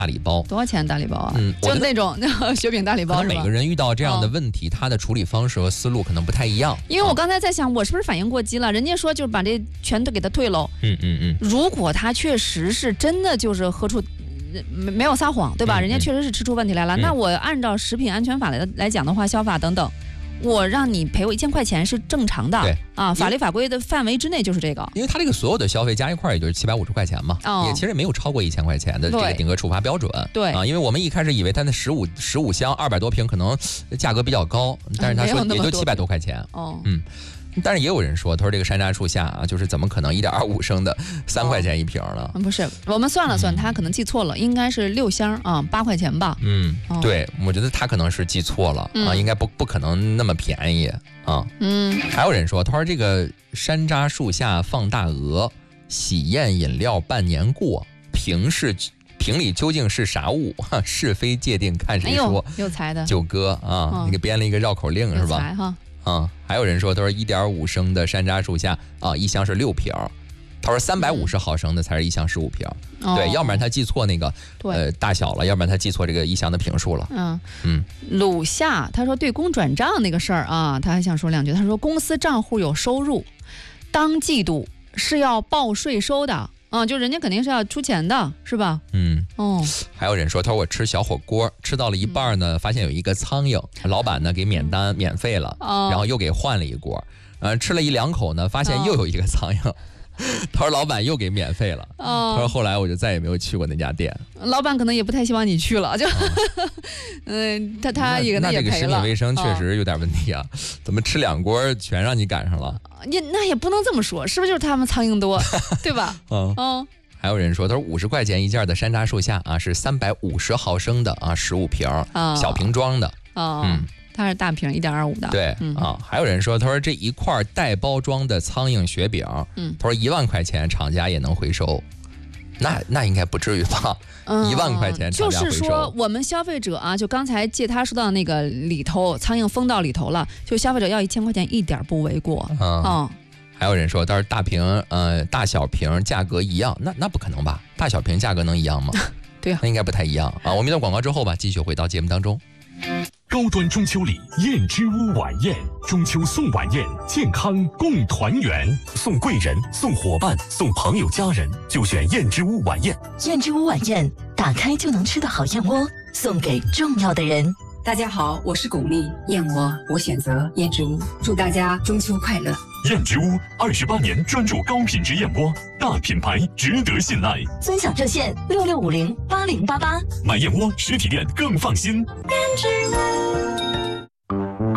大礼包。 多少钱大礼包啊？ 就那种雪饼大礼包是吧？ 每个人遇到这样的问题，他的处理方式和思路可能不太一样。 因为我刚才在想，我是不是反应过激了？人家说就是把这全都给他退喽。如果他确实是真的就是喝出没有撒谎，对吧？人家确实是吃出问题来了，那我按照食品安全法来讲的话，消法等等。我让你赔我1000块钱是正常的， 对啊，法律法规的范围之内就是这个。 因为他这个所有的消费加一块也就是750块钱嘛，也其实也没有超过1000块钱的这个顶额处罚标准。 对啊， 因为我们一开始以为他那15箱200多瓶可能价格比较高，但是他说也就700多块钱。但是也有人说，他说这个山楂树下啊，就是怎么可能1.25升的3块钱一瓶呢？ 不是，我们算了算，他可能记错了，应该是6箱啊，8块钱吧。 对，我觉得他可能是记错了啊，应该不可能那么便宜啊。还有人说，他说这个山楂树下放大鹅，喜宴饮料半年过，瓶里究竟是啥物？是非界定看谁说。 有才的九哥啊，你给编了一个绕口令是吧？还有人说，他说1.5升的山楂树下啊，一箱是6瓶，他说350毫升的才是一箱15瓶。对，要不然他记错那个大小了，要不然他记错这个一箱的瓶数了。 鲁夏他说对公转账那个事儿啊，他还想说2句。他说公司账户有收入，当季度是要报税收的。就人家肯定是要出钱的，是吧？ 还有人说，他说我吃小火锅，吃到了一半呢，发现有一个苍蝇，老板呢给免费了，然后又给换了一锅，吃了1-2口呢，发现又有一个苍蝇。他说老板又给免费了，他说后来我就再也没有去过那家店。 老板可能也不太希望你去了，就他也那这个食品卫生确实有点问题啊，怎么吃2锅全让你赶上了？ 那也不能这么说，是不是就是他们苍蝇多，对吧？ 还有人说，他说50块钱一件的山楂树下啊，是350毫升的啊，15瓶小瓶装的。 它是大瓶1.25的。 对还有人说，他说这一块带包装的苍蝇雪饼，他说1万块钱厂家也能回收，那应该不至于吧？1万块钱厂家回收。 就是说我们消费者啊，就刚才借他说到那个里头，苍蝇封到里头了，就消费者要1000块钱一点不为过。 还有人说，但是大小瓶价格一样，那不可能吧？大小瓶价格能一样吗？ 对啊， 那应该不太一样啊。我们一段广告之后吧，继续回到节目当中。 高端中秋礼燕之屋晚宴，中秋送晚宴，健康共团圆，送贵人，送伙伴，送朋友家人，就选燕之屋晚宴。 燕之屋晚宴，打开就能吃的好燕窝，送给重要的人。 大家好，我是巩俐，燕窝我选择燕之屋，祝大家中秋快乐。 燕之屋28年专注高品质燕窝，大品牌值得信赖。 尊享热线66508088， 买燕窝实体店更放心。 燕之屋。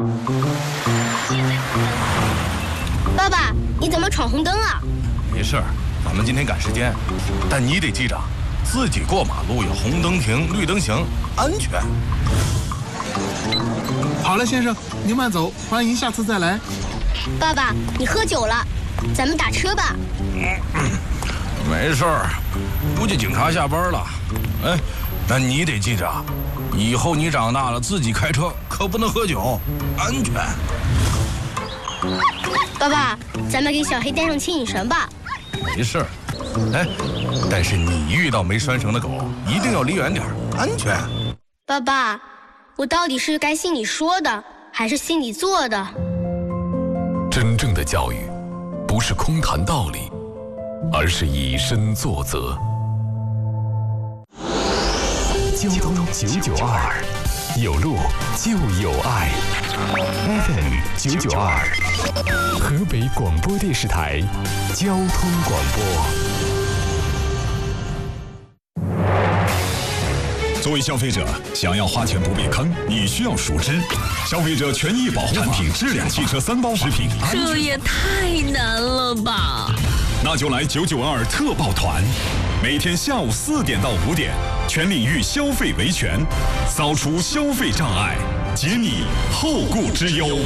爸爸，你怎么闯红灯啊？ 没事儿，咱们今天赶时间，但你得记着，自己过马路要红灯停，绿灯行，安全。 好了，先生，您慢走，欢迎下次再来。 爸爸，你喝酒了，咱们打车吧。 没事儿，估计警察下班了。哎，那你得记着，以后你长大了自己开车可不能喝酒，安全。 爸爸，咱们给小黑带上牵引绳吧。 没事儿，哎，但是你遇到没拴绳的狗，一定要离远点，安全。 爸爸，我到底是该心里说的，还是心里做的？ 真正的教育，不是空谈道理，而是以身作则。交通992，有路就有爱。FM 992，河北广播电视台交通广播。作为消费者，想要花钱不被坑，你需要熟知消费者权益保护产品质量汽车3包食品。 这也太难了吧！ 那就来992特报团，每天下午4点到5点，全领域消费维权，扫除消费障碍，解你后顾之忧。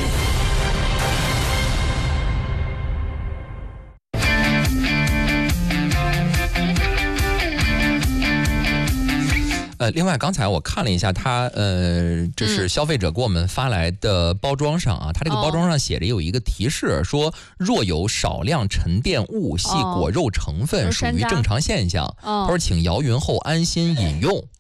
另外刚才我看了一下它这是消费者给我们发来的包装上啊，它这个包装上写着有一个提示说，若有少量沉淀物系果肉成分，属于正常现象。他说请摇匀后安心饮用。